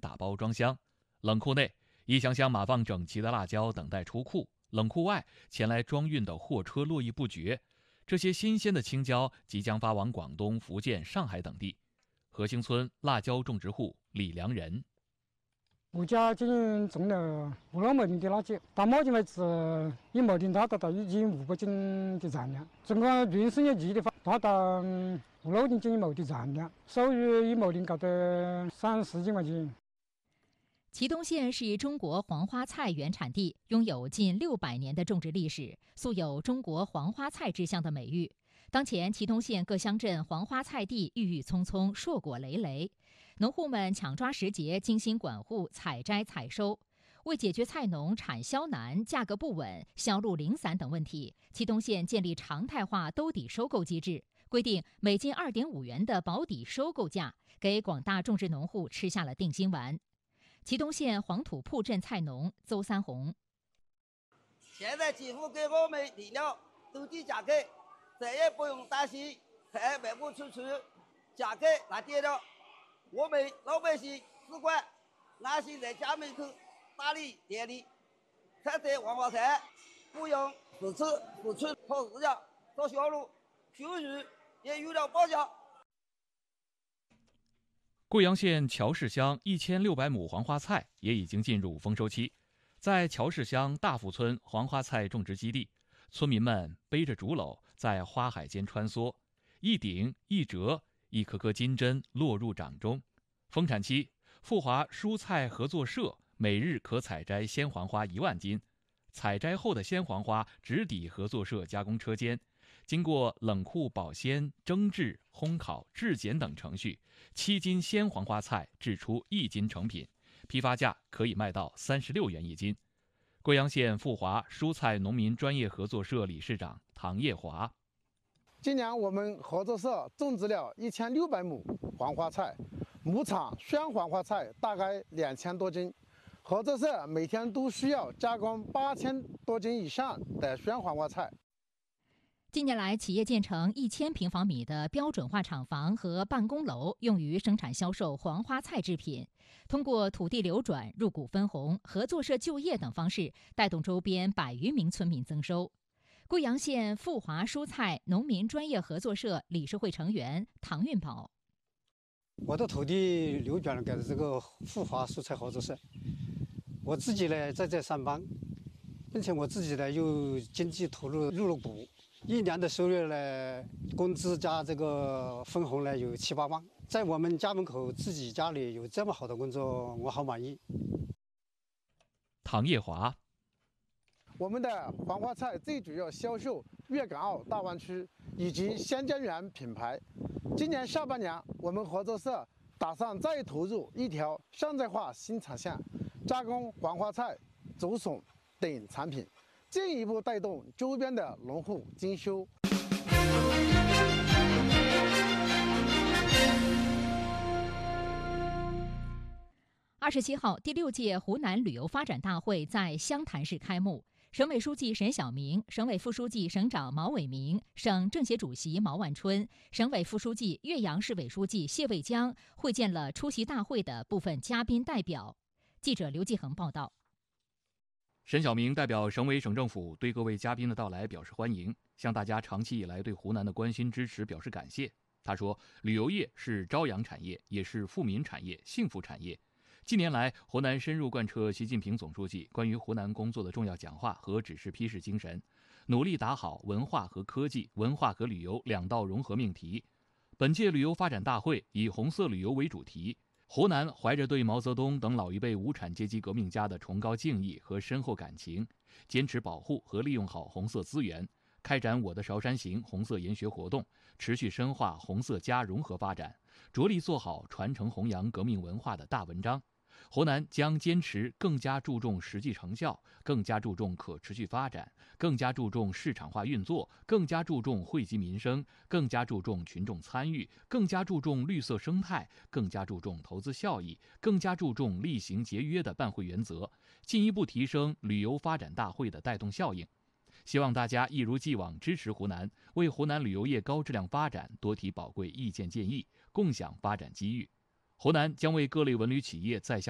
打包装箱。冷库内，一箱箱码放整齐的辣椒等待出库；冷库外，前来装运的货车络绎不绝。这些新鲜的青椒即将发往广东、福建、上海等地。河兴村辣椒种植户李良仁： 我家今年种了5箩斤的辣椒，到目前为止，一箩斤达到已经500斤的产量。总共纯生业期的话，达到5、6斤一畝的产量，收入一畝斤搞得30几块钱。 祁东县是中国黄花菜原产地，拥有近600年的种植历史，素有中国黄花菜之乡的美誉。当前祁东县各乡镇黄花菜地郁郁葱葱，硕果累累，农户们抢抓时节，精心管护，采摘采收。为解决菜农产销难、价格不稳、销路零散等问题，祁东县建立常态化兜底收购机制，规定每斤2.5元的保底收购价，给广大种植农户吃下了定心丸。祁东县黄土铺镇菜农邹三红： 现在几乎给我们定了兜底价格，再也不用担心菜卖不出去，价格那跌了，我们老百姓只管安心在家门口打理店里，采摘黄花菜，不用自吃自取跑市场做销路，收入也有了保障。 贵阳县乔市乡1600亩黄花菜也已经进入丰收期。在乔市乡大富村黄花菜种植基地，村民们背着竹篓在花海间穿梭，一顶一折，一颗颗金针落入掌中。丰产期，富华蔬菜合作社每日可采摘鲜黄花1万斤，采摘后的鲜黄花直抵合作社加工车间，经过冷库保鲜、蒸制、烘烤、制碱等程序，7斤鲜黄花菜制出1斤成品，批发价可以卖到36元1斤。贵阳县富华蔬菜农民专业合作社理事长唐业华： 今年我们合作社种植了1600亩黄花菜，亩产鲜黄花菜大概2000多斤。合作社每天都需要加工8000多斤以上的鲜黄花菜。 近年来，企业建成1000平方米的标准化厂房和办公楼，用于生产销售黄花菜制品。通过土地流转、入股分红、合作社就业等方式，带动周边100余名村民增收。贵阳县富华蔬菜农民专业合作社理事会成员唐运宝： 我的土地流转了给了这个富华蔬菜合作社，我自己呢在这上班，并且我自己呢又经济投入入了股。1年的收入呢，工资加这个分红呢有7、8万，在我们家门口自己家里有这么好的工作，我好满意。 唐业华： 我们的黄花菜最主要销售粤港澳大湾区以及香江源品牌。今年下半年，我们合作社打算再投入一条商业化新产线，加工黄花菜、竹笋等产品，进一步带动周边的农户增收。 27号，第6届湖南旅游发展大会在湘潭市开幕。省委书记沈晓明、省委副书记、省长毛伟明、省政协主席毛万春、省委副书记、岳阳市委书记谢卫江会见了出席大会的部分嘉宾代表。记者刘继恒报道。 沈晓明代表省委省政府对各位嘉宾的到来表示欢迎，向大家长期以来对湖南的关心支持表示感谢。他说，旅游业是朝阳产业，也是富民产业、幸福产业。近年来，湖南深入贯彻习近平总书记关于湖南工作的重要讲话和指示批示精神，努力打好文化和科技、文化和旅游2道融合命题。本届旅游发展大会以红色旅游为主题，湖南怀着对毛泽东等老一辈无产阶级革命家的崇高敬意和深厚感情，坚持保护和利用好红色资源，开展我的韶山行红色研学活动，持续深化红色加融合发展，着力做好传承弘扬革命文化的大文章。湖南将坚持更加注重实际成效，更加注重可持续发展，更加注重市场化运作，更加注重惠及民生，更加注重群众参与，更加注重绿色生态，更加注重投资效益，更加注重厉行节约的办会原则，进一步提升旅游发展大会的带动效应。希望大家一如既往支持湖南，为湖南旅游业高质量发展多提宝贵意见建议，共享发展机遇。湖南将为各类文旅企业再向